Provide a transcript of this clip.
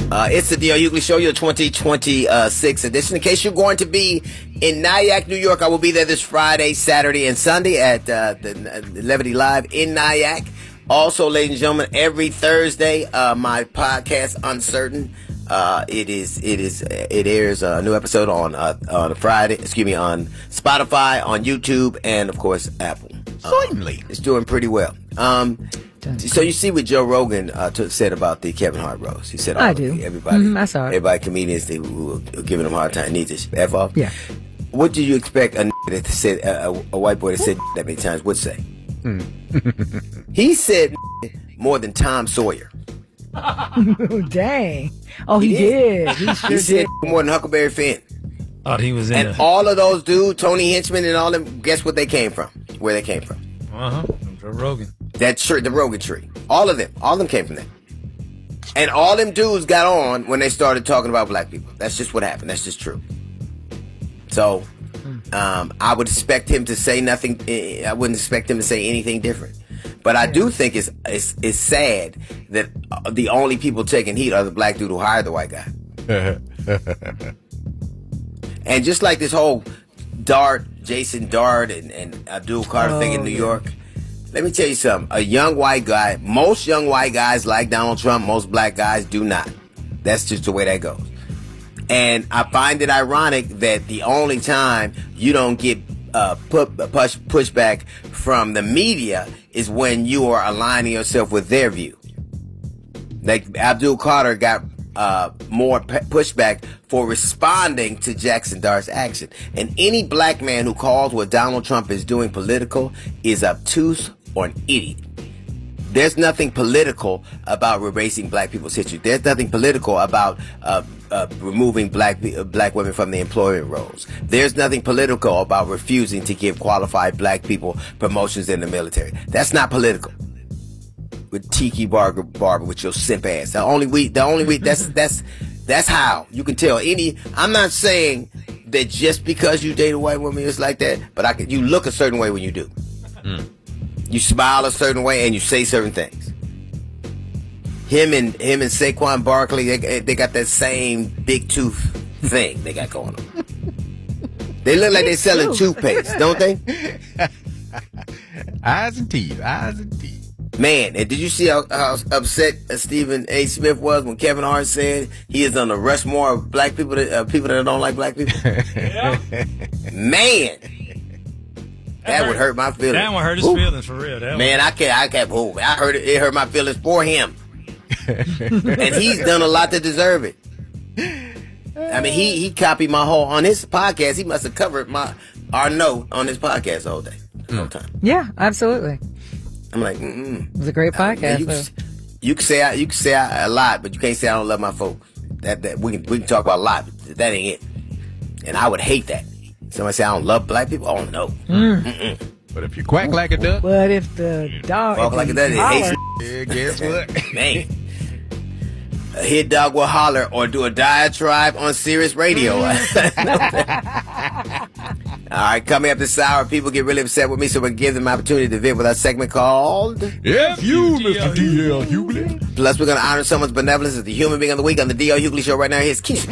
It's the D.L. Hughley Show, your 2026 edition. In case you're going to be in Nyack, New York, I will be there this Friday, Saturday, and Sunday at the Levity Live in Nyack. Also, ladies and gentlemen, every Thursday, my podcast, Uncertain, it airs a new episode on Friday, on Spotify, on YouTube, and of course, Apple. Certainly. It's doing pretty well. So you see what Joe Rogan said about the Kevin Hart roast. He said, I do. Everybody, I saw it. Everybody, comedians, who are giving him a hard time, need to F off. Yeah. What do you expect a that said a white boy that said that many times would say? He said more than Tom Sawyer. Dang. Oh, he did. He sure He said did. more than Huckleberry Finn. Oh, he was in And all of those dudes, Tony Hinchman and all them, guess what they came from? Where they came from? Joe Rogan. That tree, the Rogan tree. All of them came from that. And all them dudes got on when they started talking about black people. That's just what happened. That's just true. So, I would expect him to say nothing. I wouldn't expect him to say anything different. But I do think it's sad that the only people taking heat are the black dude who hired the white guy. And just like this whole Jason Dart and Abdul Carter thing in New York, let me tell you something. A young white guy, most young white guys like Donald Trump, most black guys do not. That's just the way that goes. And I find it ironic that the only time you don't get pushback from the media is when you are aligning yourself with their view. Like Abdul Carter got more pushback for responding to Jackson Dart's action. And any black man who calls what Donald Trump is doing political is obtuse or an idiot. There's nothing political about erasing black people's history. There's nothing political about removing black women from the employment roles. There's nothing political about refusing to give qualified black people promotions in the military. That's not political. With Tiki Barber with your simp ass. That's how you can tell I'm not saying that just because you date a white woman it's like that, but you look a certain way when you do. You smile a certain way and you say certain things. Him and Saquon Barkley, they got that same big tooth thing they got going on. They look like they're selling toothpaste, don't they? Eyes and teeth. Man, and did you see how upset Stephen A. Smith was when Kevin Hart said he is on the Rushmore of black people people that don't like black people? Yeah. Man, that would hurt my feelings. That one hurt his feelings for real. I can't move. I heard it hurt my feelings for him. And he's done a lot to deserve it. I mean, he copied my whole on his podcast. He must have covered our note on his podcast the whole time. Yeah, absolutely. I'm like, It was a great podcast. You can say a lot, but you can't say I don't love my folks. That we can talk about a lot, but that ain't it. And I would hate that. Somebody say I don't love black people. Oh no. But if you quack like a duck, But if the dog Walk like a duck, it hates yeah, guess what? man. A hit dog will holler or do a diatribe on Sirius Radio. All right, coming up this hour, people get really upset with me, so we'll give them an opportunity to vent with our segment called F you, Mr. D.L. Hughley. Plus, we're going to honor someone's benevolence as the human being of the week on the D.L. Hughley Show right now. Here's Keisha.